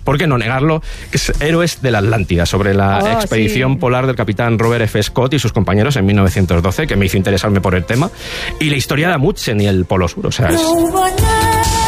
¿por qué no negarlo? Es Héroes de la Atlántida, sobre la expedición polar del capitán Robert F. Scott y sus compañeros en 1912, que me hizo interesarme por el tema, y la historia de Amundsen y el Polo Sur, o sea, es...